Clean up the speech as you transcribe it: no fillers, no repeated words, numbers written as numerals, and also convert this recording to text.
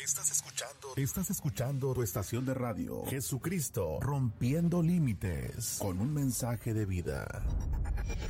Estás escuchando tu estación de radio, Jesucristo, rompiendo límites, con un mensaje de vida.